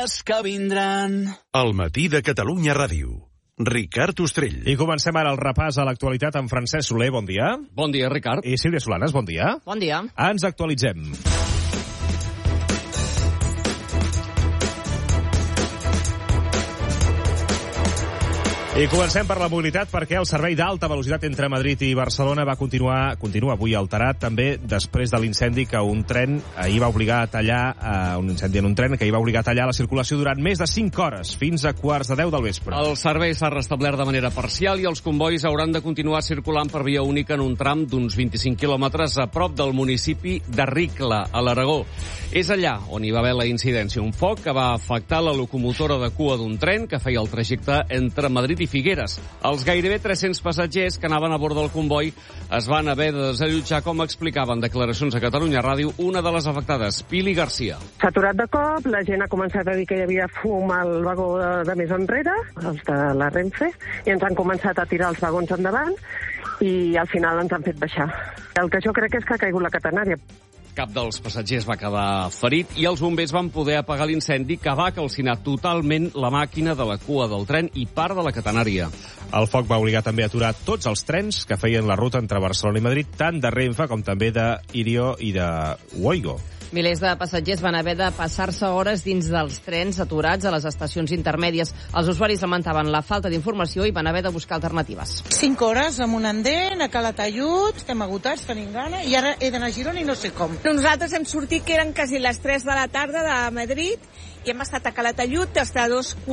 dies que vindran. El matí de Catalunya Ràdio. Ricard Ostrell. I comencem ara el repàs a l'actualitat amb Francesc Soler, bon dia. Bon dia, Ricard. I Sílvia Solanes, bon dia. Bon dia. Ens actualitzem. I comencem per la mobilitat perquè el servei d'alta velocitat entre Madrid i Barcelona continua avui alterat també després de l'incendi que un tren ahir va obligar a tallar, un incendi en un tren que ahir va obligar a tallar la circulació durant més de 5 hores, fins a 9:15 del vespre. El servei s'ha restablert de manera parcial i els convois hauran de continuar circulant per via única en un tram d'uns 25 quilòmetres a prop del municipi de Ricla, a l'Aragó. És allà on hi va haver la incidència, un foc que va afectar la locomotora de cua d'un tren que feia el trajecte entre Madrid i Figueres. Els gairebé 300 passatgers que anaven a bord del comboi es van haver de desallotjar, com explicava en declaracions a Catalunya Ràdio una de les afectades, Pili Garcia. S'ha aturat de cop, la gent ha començat a dir que hi havia fum al vagó de més enrere, els de la Renfe, i ens han començat a tirar els vagons endavant i al final ens han fet baixar. El que jo crec és que ha caigut la catenària. Cap dels passatgers va quedar ferit i els bombers van poder apagar l'incendi que va calcinar totalment la màquina de la cua del tren i part de la catenària. El foc va obligar també a aturar tots els trens que feien la ruta entre Barcelona i Madrid, tant de Renfe com també de Irio i de Oigo. Milers de passatgers van haver de passar-se hores dins dels trens aturats a les estacions intermèdies. Els usuaris lamentaven la falta d'informació i van haver de buscar alternatives. 5 hores amb un andén, a Calatayud, estem agotats, tenim gana, i ara he d'anar a Girona i no sé com. Nosaltres hem sortit, que eren quasi les 3 de la tarda de Madrid, i hem estat a Calatayud des de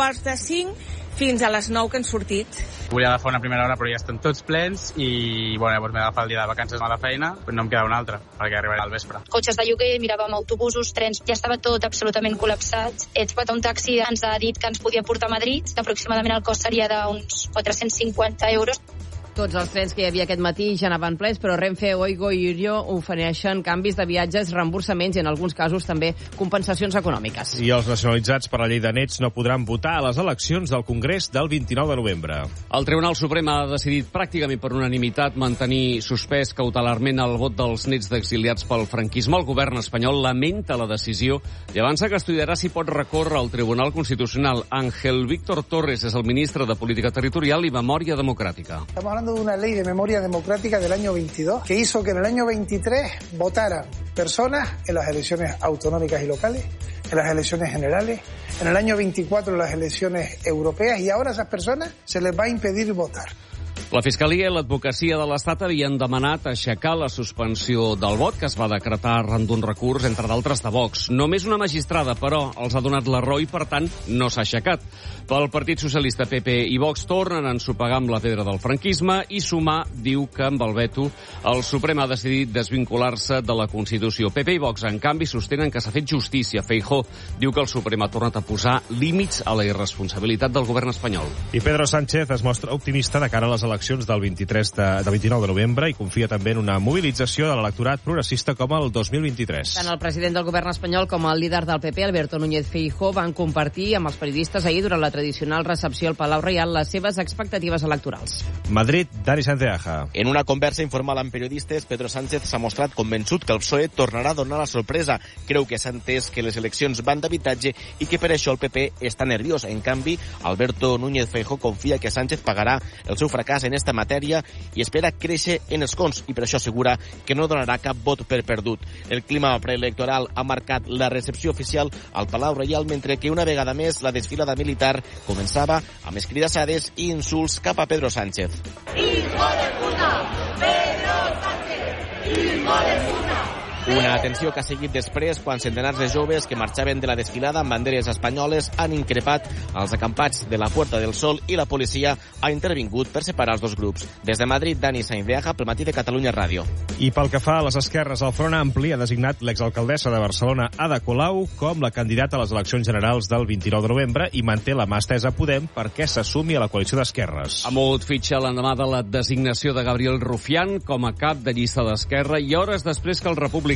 2:45 fins a les 9 que hem sortit. Volia agafar una primera hora, però ja estan tots plens i llavors m'he agafat el dia de vacances a la feina, però no em queda una altra, perquè arribaré al vespre. Cotxes de lloguer, miràvem autobusos, trens, ja estava tot absolutament col·lapsat. He trobat un taxi, ens ha dit que ens podia portar a Madrid, que aproximadament el cost seria d'uns 450 euros. Tots els trens que hi havia aquest matí ja anaven plens, però Renfe, Oigo i Irio ofereixen canvis de viatges, reemborsaments i en alguns casos també compensacions econòmiques. I els nacionalitzats per la llei de nets no podran votar a les eleccions del Congrés del 29 de novembre. El Tribunal Suprem ha decidit pràcticament per unanimitat mantenir suspès cautelarment el vot dels nets d'exiliats pel franquisme. El govern espanyol lamenta la decisió i avança que estudiarà si pot recórrer al Tribunal Constitucional. Ángel Víctor Torres és el ministre de Política Territorial i Memòria Democràtica. Estamos hablando de una ley de memoria democrática del año 22 que hizo que en el año 23 votaran personas en las elecciones autonómicas y locales, en las elecciones generales, en el año 24 en las elecciones europeas, y ahora a esas personas se les va a impedir votar. La Fiscalia i l'Advocacia de l'Estat havien demanat aixecar la suspensió del vot que es va decretar arran d'un recurs, entre d'altres, de Vox. Només una magistrada, però, els ha donat la raó i, per tant, no s'ha aixecat. Pel Partit Socialista, PP i Vox tornen a ensopegar amb la pedra del franquisme i Sumar diu que amb el veto el Suprem ha decidit desvincular-se de la Constitució. PP i Vox, en canvi, sostenen que s'ha fet justícia. Feijóo diu que el Suprem ha tornat a posar límits a la irresponsabilitat del govern espanyol. I Pedro Sánchez es mostra optimista de cara a les eleccions del 29 de novembre i confia també en una mobilització de l'electorat progressista com el 2023. Tant el president del govern espanyol com el líder del PP, Alberto Núñez Feijóo, van compartir amb els periodistes ahir durant la tradicional recepció al Palau Reial les seves expectatives electorals. Madrid, Dani Santeaja. En una conversa informal amb periodistes, Pedro Sánchez s'ha mostrat convençut que el PSOE tornarà a donar la sorpresa. Creu que s'ha entès que les eleccions van d'habitatge i que per això el PP està nerviós. En canvi, Alberto Núñez Feijóo confia que Sánchez pagarà el seu fracàs en esta matèria i espera créixer en escons i per això assegura que no donarà cap vot per perdut. El clima preelectoral ha marcat la recepció oficial al Palau Reial, mentre que una vegada més la desfilada militar començava amb escridassades i insults cap a Pedro Sánchez. ¡Hijo de puta! ¡Pedro Sánchez! ¡Hijo de puta! Una atenció que ha seguit després quan centenars de joves que marxaven de la desfilada amb banderes espanyoles han increpat els acampats de la Puerta del Sol i la policia ha intervingut per separar els dos grups. Des de Madrid, Dani Sainz-Deaja, pel matí de Catalunya Ràdio. I pel que fa a les esquerres, el Front Ampli ha designat l'exalcaldessa de Barcelona, Ada Colau, com la candidata a les eleccions generals del 29 de novembre i manté la mà estesa a Podem perquè s'assumi a la coalició d'esquerres. Ha mogut fitxa l'endemà de la designació de Gabriel Rufián com a cap de llista d'Esquerra i hores després que els republicans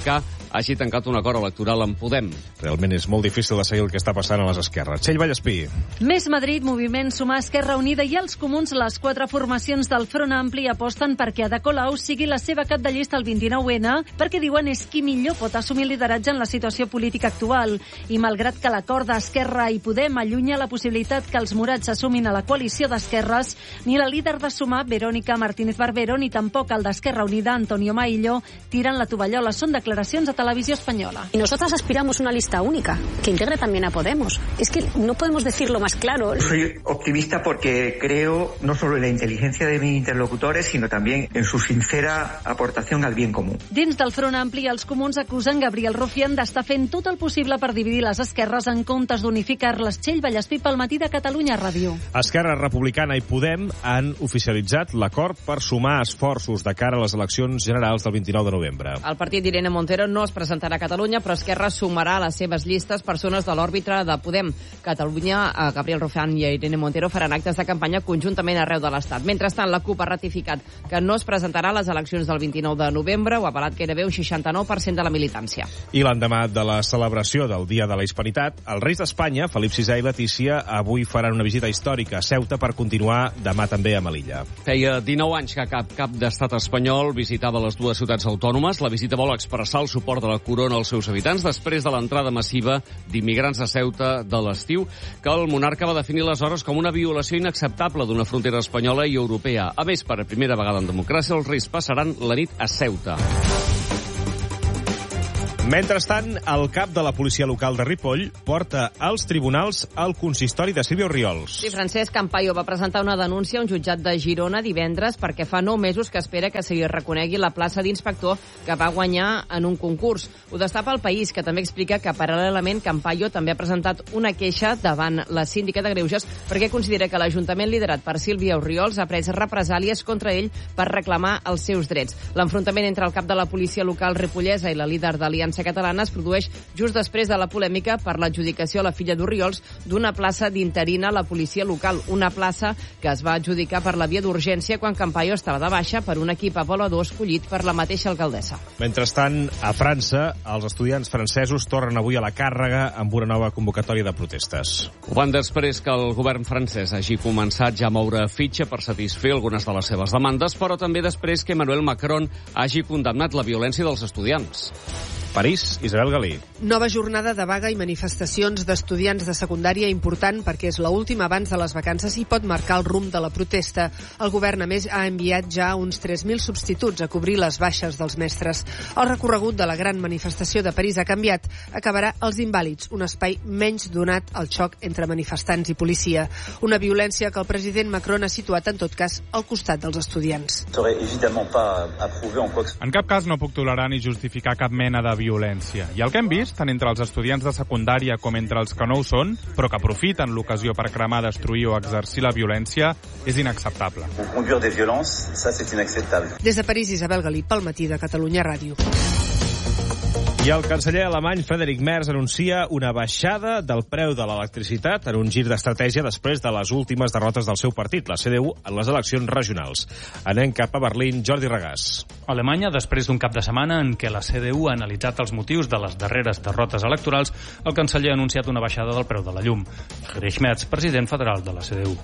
republicà hagi tancat un acord electoral amb Podem. Realment és molt difícil de seguir el que està passant a les esquerres. Txell Vallespí. Més Madrid, Moviment, Sumar, Esquerra Unida i els Comuns, les 4 formacions del Front Ampli aposten perquè Ada Colau sigui la seva cap de llista el 29N, perquè diuen és qui millor pot assumir lideratge en la situació política actual. I malgrat que l'acord d'Esquerra i Podem allunya la possibilitat que els morats s'assumin a la coalició d'esquerres, ni la líder de Sumar, Verónica Martínez Barbero, ni tampoc el d'Esquerra Unida, Antonio Maillo, tiren la tovallola. Són declaracions a Televisió Espanyola. Y nosotras aspiramos a una lista única, que integre también a Podemos. Es que no podemos decirlo más claro. Soy optimista porque creo no solo en la inteligencia de mis interlocutores, sino también en su sincera aportación al bien común. Dins del Front Ampli, els Comuns acusen Gabriel Rufián d'estar fent tot el possible per dividir les esquerres en comptes d'unificar-les. Txell Vallespí pel Matí de Catalunya Ràdio. Esquerra Republicana i Podem han oficialitzat l'acord per sumar esforços de cara a les eleccions generals del 29 de novembre. El partit d'Irene Montero no es presentarà a Catalunya, però Esquerra sumarà a les seves llistes persones de l'òrbita de Podem. Catalunya, Gabriel Rufián i Irene Montero faran actes de campanya conjuntament arreu de l'Estat. Mentrestant, la CUP ha ratificat que no es presentarà a les eleccions del 29 de novembre, ho ha avalat gairebé un 69% de la militància. I l'endemà de la celebració del Dia de la Hispanitat, els reis d'Espanya, Felip VI i Letícia, avui faran una visita històrica a Ceuta per continuar demà també a Melilla. Feia 19 anys que cap d'estat espanyol visitava les dues ciutats autònomes. La visita vol expressar el suport de la corona als seus habitants després de l'entrada massiva d'immigrants a Ceuta de l'estiu, que el monarca va definir aleshores com una violació inacceptable d'una frontera espanyola i europea. A més, per primera vegada en democràcia, els reis passaran la nit a Ceuta. Mentrestant, el cap de la policia local de Ripoll porta als tribunals el consistori de Sílvia Orriols. Sí, Francesc Campayo va presentar una denúncia a un jutjat de Girona divendres perquè fa 9 mesos que espera que se li reconegui la plaça d'inspector que va guanyar en un concurs. Ho destapa El País, que també explica que paral·lelament Campayo també ha presentat una queixa davant la síndica de Greuges perquè considera que l'Ajuntament liderat per Sílvia Orriols ha pres represàlies contra ell per reclamar els seus drets. L'enfrontament entre el cap de la policia local ripollesa i la líder d'Aliança Catalana es produeix just després de la polèmica per l'adjudicació a la filla d'Orriols d'una plaça d'interina a la policia local, una plaça que es va adjudicar per la via d'urgència quan Campayo estava de baixa per un equip avaluador escollit per la mateixa alcaldessa. Mentrestant, a França, els estudiants francesos tornen avui a la càrrega amb una nova convocatòria de protestes. Ho van després que el govern francès hagi començat ja a moure fitxa per satisfer algunes de les seves demandes, però també després que Emmanuel Macron hagi condemnat la violència dels estudiants. París, Isabel Galí. Nova jornada de vaga i manifestacions d'estudiants de secundària important perquè és l'última abans de les vacances i pot marcar el rumb de la protesta. El govern, a més, ha enviat ja uns 3.000 substituts a cobrir les baixes dels mestres. El recorregut de la gran manifestació de París ha canviat. Acabarà als Invàlids, un espai menys donat al xoc entre manifestants i policia. Una violència que el president Macron ha situat, en tot cas, al costat dels estudiants. En cap cas no puc tolerar ni justificar cap mena de violència. I el que hem vist, tant entre els estudiants de secundària com entre els que no ho són, però que aprofiten l'ocasió per cremar, destruir o exercir la violència, és inacceptable. Des de París, Isabel Galí, pel Matí de Catalunya Ràdio. I el canceller alemany Friedrich Merz anuncia una baixada del preu de l'electricitat en un gir d'estratègia després de les últimes derrotes del seu partit, la CDU, en les eleccions regionals. Anem cap a Berlín, Jordi Regàs. Alemanya, després d'un cap de setmana en què la CDU ha analitzat els motius de les darreres derrotes electorals, el canceller ha anunciat una baixada del preu de la llum. Friedrich Merz, president federal de la CDU.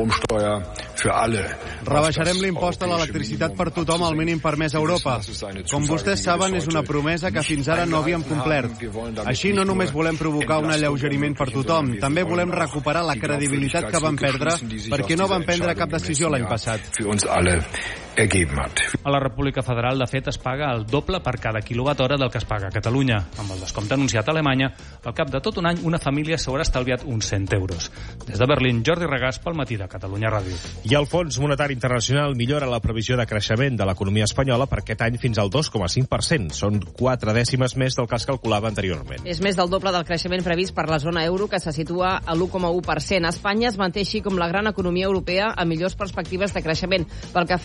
Rebaixarem l'impost a l'electricitat per tothom al mínim permès a Europa. Com vostès saben, és una promesa que fins ara no havíem complert. Així no només volem provocar un alleugeriment per tothom, també volem recuperar la credibilitat que vam perdre perquè no vam prendre cap decisió l'any passat. A la República Federal, de fet, es paga el doble per cada quilowatt-hora del que es paga a Catalunya. Amb el descompte anunciat a Alemanya, al cap de tot un any, una família s'haurà estalviat uns 100 euros. Des de Berlín, Jordi Regàs, pel Matí de Catalunya Ràdio. I el Fons Monetari Internacional millora la previsió de creixement de l'economia espanyola per aquest any fins al 2,5%. Són 4 dècimes més del que es calculava anteriorment. És més del doble del creixement previst per la zona euro, que se situa a l'1,1%. Espanya es manté així com la gran economia europea amb millors perspectives de creixement. Pel que fa al conjunt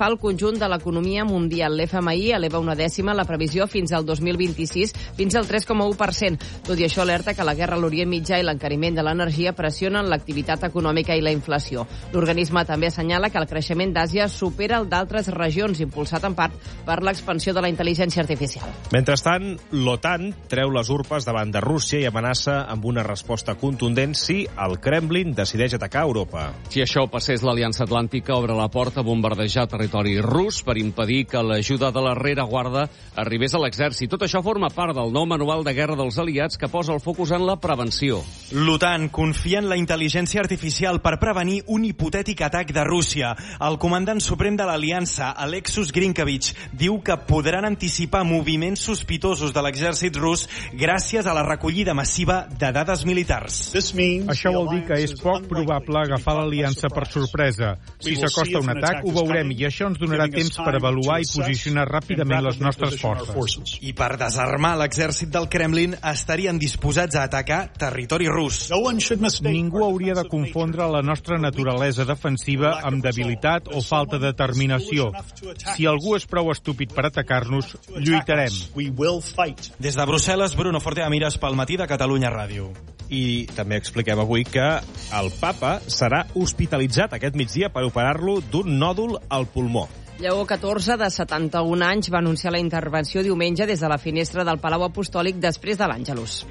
conjunt de l'economia mundial. L'FMI eleva una dècima la previsió fins al 2026, fins al 3,1%. Tot i això, alerta que la guerra a l'Orient Mitjà i l'encariment de l'energia pressionen l'activitat econòmica i la inflació. L'organisme també assenyala que el creixement d'Àsia supera el d'altres regions, impulsat en part per l'expansió de la intel·ligència artificial. Mentrestant, l'OTAN treu les urpes davant de Rússia i amenaça amb una resposta contundent si el Kremlin decideix atacar Europa. Si això passés, l'Aliança Atlàntica obre la porta a bombardejar territori rus per impedir que l'ajuda de la rereguarda arribés a l'exèrcit. Tot això forma part del nou manual de guerra dels aliats que posa el focus en la prevenció. L'OTAN confia en la intel·ligència artificial per prevenir un hipotètic atac de Rússia. El comandant suprem de l'Aliança, Alexus Grinkevich, diu que podran anticipar moviments sospitosos de l'exèrcit rus gràcies a la recollida massiva de dades militars. Això vol dir que és poc probable agafar l'aliança per sorpresa. Si s'acosta un atac, ho veurem, i això ens donarà temps per avaluar i posicionar ràpidament les nostres forces. I per desarmar l'exèrcit del Kremlin estarien disposats a atacar territori rus. Ningú hauria de confondre la nostra naturalesa defensiva amb debilitat o falta de determinació. Si algú és prou estúpid per atacar-nos, lluitarem. Des de Brussel·les, Bruno Fortea Mires pel Matí de Catalunya Ràdio. I també expliquem avui que el papa serà hospitalitzat aquest migdia per operar-lo d'un nòdul al pulmó. Lleó XIV, de 71 anys, va anunciar la intervenció diumenge des de la finestra del Palau Apostòlic després de l'Àngelus.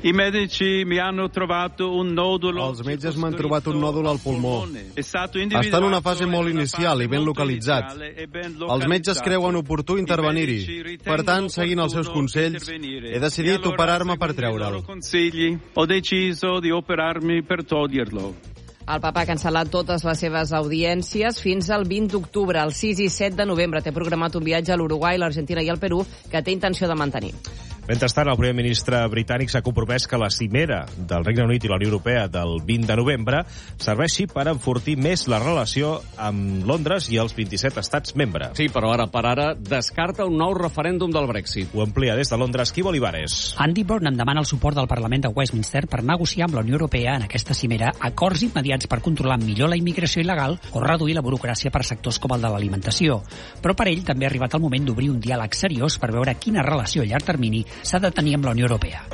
Els metges m'han trobat un nòdul al pulmó. Està en una fase molt inicial i ben localitzat. Els metges creuen oportú intervenir-hi. Per tant, seguint els seus consells, he decidit operar-me per treure'l. El papa ha cancel·lat totes les seves audiències fins al 20 d'octubre. El 6 i 7 de novembre té programat un viatge a l'Uruguai, l'Argentina i el Perú que té intenció de mantenir. Mentrestant, el primer ministre britànic s'ha compromès que la cimera del Regne Unit i la Unió Europea del 20 de novembre serveixi per enfortir més la relació amb Londres i els 27 estats membres. Sí, però ara per ara descarta un nou referèndum del Brexit. Ho amplia des de Londres Quibo Olivares. Andy Burnham demana el suport del Parlament de Westminster per negociar amb la Unió Europea en aquesta cimera acords immediats per controlar millor la immigració il·legal o reduir la burocràcia per sectors com el de l'alimentació. Però per ell també ha arribat el moment d'obrir un diàleg seriós per veure quina relació a llarg termini s'ha de tenir amb la Unió Europea.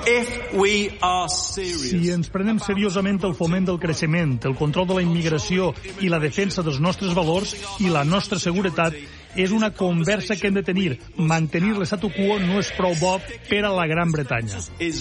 Si ens prenem seriosament el foment del creixement, el control de la immigració i la defensa dels nostres valors i la nostra seguretat, és una conversa que hem de tenir. Mantenir l'statu quo no és prou bo per a la Gran Bretanya.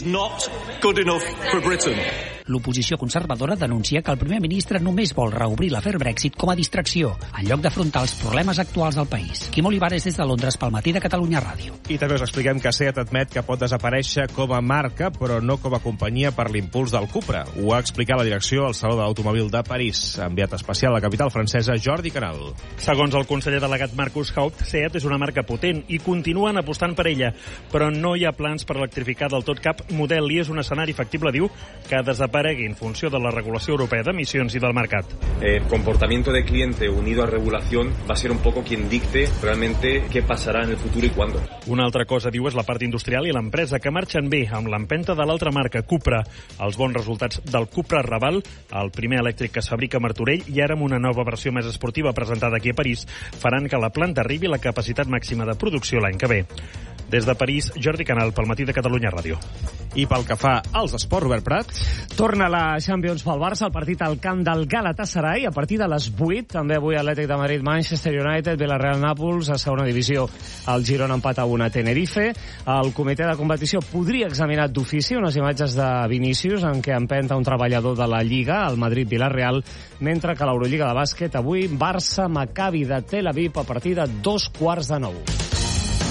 L'oposició conservadora denuncia que el primer ministre només vol reobrir l'afer Brexit com a distracció, en lloc d'afrontar els problemes actuals del país. Quim Olivares des de Londres pel Matí de Catalunya Ràdio. I també us expliquem que SEAT admet que pot desaparèixer com a marca, però no com a companyia per l'impuls del Cupra. Ho ha explicat la direcció al Saló de l'Automòbil de París. Enviat especial a la capital francesa, Jordi Canal. Segons el conseller delegat Marcus Haupt, SEAT és una marca potent i continuen apostant per ella, però no hi ha plans per electrificar del tot cap model i és un escenari factible, diu, que desaparegui en funció de la regulació europea d'emissions i del mercat. El comportamiento del cliente unido a regulación va a ser un poco quien dicte realmente qué pasará en el futuro y cuándo. Una altra cosa, diu, és la part industrial i l'empresa que marxen bé amb l'empenta de l'altra marca, Cupra. Els bons resultats del Cupra Raval, el primer elèctric que es fabrica a Martorell i ara amb una nova versió més esportiva presentada aquí a París, faran que la planta arribi a la capacitat màxima de producció l'any que ve. Des de París, Jordi Canal, pel Matí de Catalunya Ràdio. I pel que fa als esports, Robert Prat. Torna la Champions pel Barça, el partit al camp del Galatasaray, a partir de les 8. També avui Atlètic de Madrid, Manchester United, Villarreal, Nàpols, a segona divisió el Girona empat a 1 a Tenerife. El comitè de competició podria examinar d'ofici unes imatges de Vinícius en què empenta un treballador de la Lliga, el Madrid-Villarreal, mentre que l'Eurolliga de bàsquet avui Barça-Maccabi de Tel Aviv a partir de 8:45.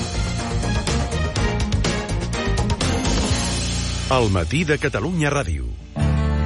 El Matí de Catalunya Ràdio.